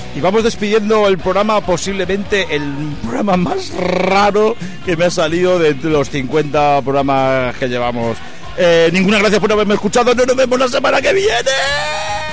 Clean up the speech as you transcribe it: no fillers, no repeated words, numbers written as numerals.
Y vamos despidiendo el programa, posiblemente el programa más raro que me ha salido de entre los 50 programas que llevamos. Ninguna gracias por haberme escuchado. Nos vemos la semana que viene.